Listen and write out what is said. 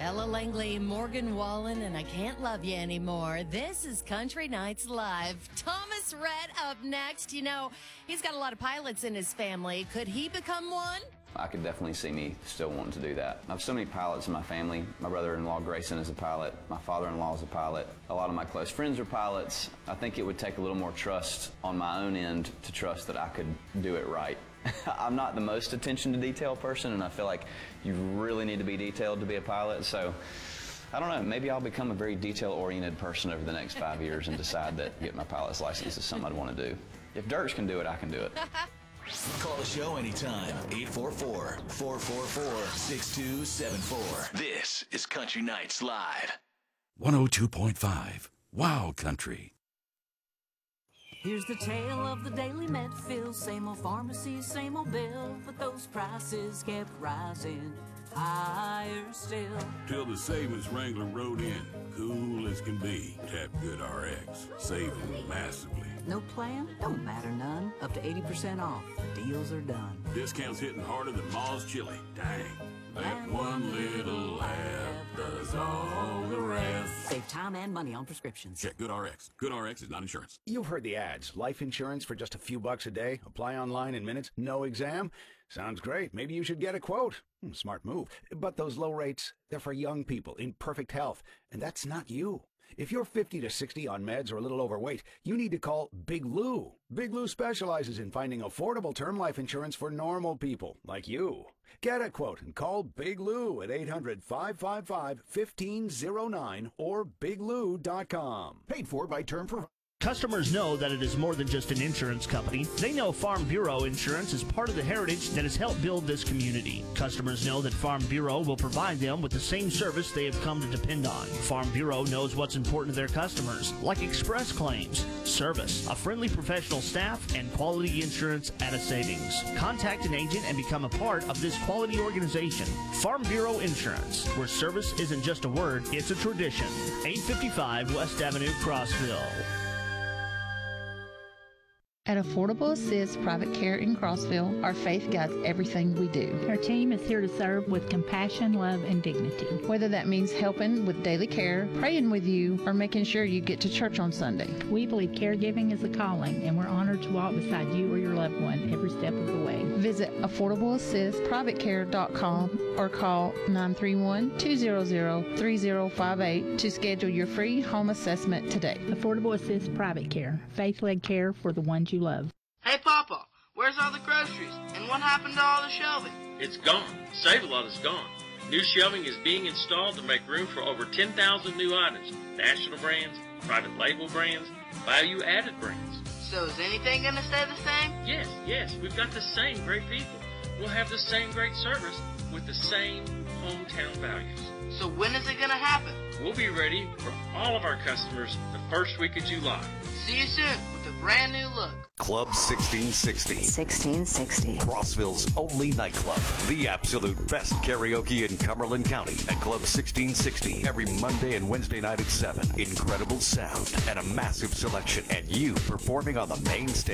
Ella Langley, Morgan Wallen, and I Can't Love You Anymore. This is Country Nights Live. Thomas Rhett up next. You know, he's got a lot of pilots in his family. Could he become one? I could definitely see me still wanting to do that. I have so many pilots in my family. My brother-in-law Grayson is a pilot. My father-in-law is a pilot. A lot of my close friends are pilots. I think it would take a little more trust on my own end to trust that I could do it right. I'm not the most attention to detail person, and I feel like you really need to be detailed to be a pilot. So I don't know, maybe I'll become a very detail-oriented person over the next 5 years and decide that getting my pilot's license is something I'd want to do. If Dirks can do it, I can do it. Call the show anytime, 844-444-6274. This is Country Nights Live. 102.5, Wow Country. Here's the tale of the daily Medfield. Same old pharmacy, same old bill, but those prices kept rising higher still. Till the savings Wrangler rode in, cool as can be. Tap Good RX, saving massively. No plan? Don't matter none. Up to 80% off. Deals are done. Discounts hitting harder than Ma's chili. Dang. That one little app does all the rest. Save time and money on prescriptions. Check Good RX. Good RX is not insurance. You've heard the ads. Life insurance for just a few bucks a day. Apply online in minutes. No exam. Sounds great. Maybe you should get a quote. Smart move. But those low rates, they're for young people in perfect health. And that's not you. If you're 50 to 60 on meds or a little overweight, you need to call Big Lou. Big Lou specializes in finding affordable term life insurance for normal people like you. Get a quote and call Big Lou at 800-555-1509 or biglou.com. Paid for by Term Provider. Customers know that it is more than just an insurance company. They know Farm Bureau Insurance is part of the heritage that has helped build this community. Customers know that Farm Bureau will provide them with the same service they have come to depend on. Farm Bureau knows what's important to their customers, like express claims, service, a friendly professional staff, and quality insurance at a savings. Contact an agent and become a part of this quality organization. Farm Bureau Insurance, where service isn't just a word, it's a tradition. 855 West Avenue, Crossville. At Affordable Assist Private Care in Crossville, our faith guides everything we do. Our team is here to serve with compassion, love, and dignity. Whether that means helping with daily care, praying with you, or making sure you get to church on Sunday. We believe caregiving is a calling, and we're honored to walk beside you or your loved one every step of the way. Visit AffordableAssistPrivateCare.com or call 931-200-3058 to schedule your free home assessment today. Affordable Assist Private Care, faith-led care for the ones you love. Hey, Papa, where's all the groceries? And what happened to all the shelving? It's gone. Save-A-Lot is gone. New shelving is being installed to make room for over 10,000 new items. National brands, private label brands, value-added brands. So is anything going to stay the same? Yes. We've got the same great people. We'll have the same great service with the same hometown values. So when is it going to happen? We'll be ready for all of our customers the first week of July. See you soon with a brand new look. Club 1660. 1660. Crossville's only nightclub. The absolute best karaoke in Cumberland County at Club 1660. Every Monday and Wednesday night at 7. Incredible sound and a massive selection. And you performing on the main stage.